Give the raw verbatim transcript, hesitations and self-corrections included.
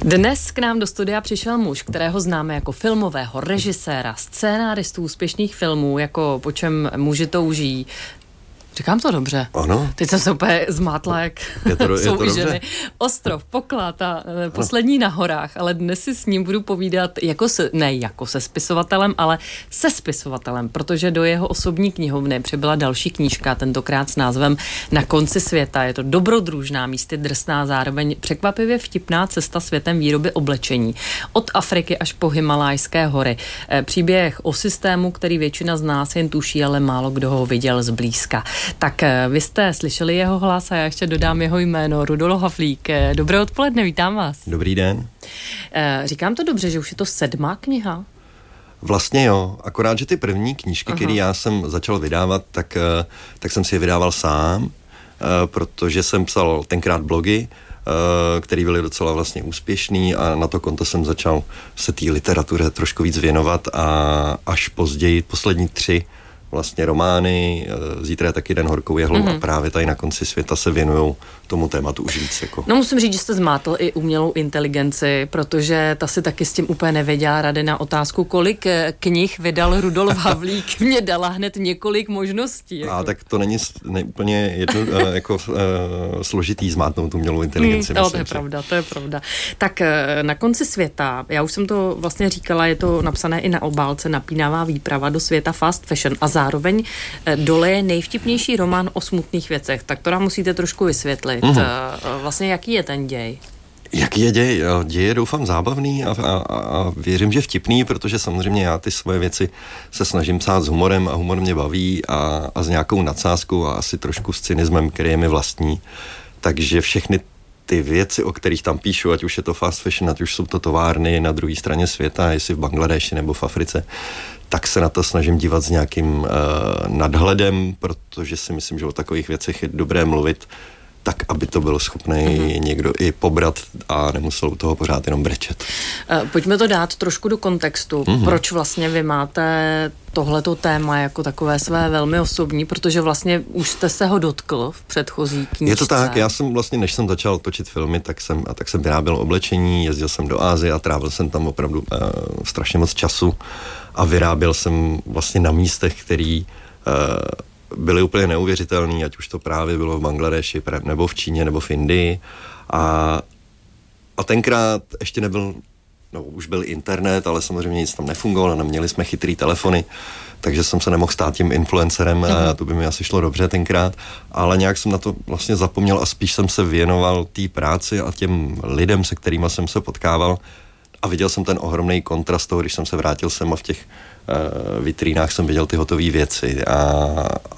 Dnes k nám do studia přišel muž, kterého známe jako filmového režiséra, scénáristu úspěšných filmů, jako Po čem muži touží. Říkám to dobře. Ano. Teď jsem se úplně zmátla, jak je to, jsou je to i dobře. ženy. Ostrov, Poklad a Poslední na horách, ale dnes si s ním budu povídat jako se, ne jako se spisovatelem, ale se spisovatelem, protože do jeho osobní knihovny přibyla další knížka, tentokrát s názvem Na konci světa. Je to dobrodružná, místy drsná, zároveň překvapivě vtipná cesta světem výroby oblečení. Od Afriky až po Himalajské hory. Příběh o systému, který většina z nás jen tuší, ale málo kdo ho viděl zblízka. Tak vy jste slyšeli jeho hlas a já ještě dodám jeho jméno, Rudolf Havlík. Dobré odpoledne, vítám vás. Dobrý den. Říkám to dobře, že už je to sedmá kniha? Vlastně jo, akorát, že ty první knížky, které já jsem začal vydávat, tak, tak jsem si je vydával sám, protože jsem psal tenkrát blogy, který byly docela vlastně úspěšný a na to konto jsem začal se té literatuře trošku víc věnovat a až později poslední tři vlastně romány, Zítra je taky den horkou jehlou mm-hmm. a právě tady Na konci světa se věnujou tomu tématu už víc. Jako. No musím říct, že jste zmátl i umělou inteligenci, protože ta si taky s tím úplně nevěděla rady na otázku, kolik knih vydal Rudolf Havlík. Mě dala hned několik možností. Jako. A tak to není ne, úplně jedno, jako uh, složitý zmátnout umělou inteligenci. Hmm, to je si. pravda, to je pravda. Tak Na konci světa, já už jsem to vlastně říkala, je to napsané i na obálce, napínavá výprava do světa fast fashion a zároveň dole je nejvtipnější román o smutných věcech. Tak to nám musíte trošku vysvětlit. Mm-hmm. Vlastně jaký je ten děj? Jaký je děj? Děj je doufám zábavný a, a, a věřím, že vtipný, protože samozřejmě já ty svoje věci se snažím psát s humorem a humor mě baví a, a s nějakou nadsázkou a asi trošku s cynismem, který je mi vlastní. Takže všechny ty věci, o kterých tam píšu, ať už je to fast fashion, ať už jsou to továrny na druhé straně světa, jestli v Bangladeši nebo v Africe, tak se na to snažím dívat s nějakým uh, nadhledem, protože si myslím, že o takových věcech je dobré mluvit tak, aby to byl schopný mm-hmm. někdo i pobrat a nemusel u toho pořád jenom brečet. Pojďme to dát trošku do kontextu. Mm-hmm. Proč vlastně vy máte tohleto téma jako takové své velmi osobní, protože vlastně už jste se ho dotkl v předchozí knížce. Je to tak, já jsem vlastně, než jsem začal točit filmy, tak jsem, a tak jsem vyráběl oblečení, jezdil jsem do Asie a trávil jsem tam opravdu uh, strašně moc času a vyráběl jsem vlastně na místech, který uh, byly úplně neuvěřitelný, ať už to právě bylo v Bangladeši, nebo v Číně, nebo v Indii. A, a tenkrát ještě nebyl, no už byl internet, ale samozřejmě nic tam nefungovalo, neměli jsme chytrý telefony, takže jsem se nemohl stát tím influencerem mm. a to by mi asi šlo dobře tenkrát, ale nějak jsem na to vlastně zapomněl a spíš jsem se věnoval té práci a těm lidem, se kterými jsem se potkával a viděl jsem ten ohromný kontrast toho, když jsem se vrátil sem a v těch uh, vitrínách jsem viděl ty hotové věci a,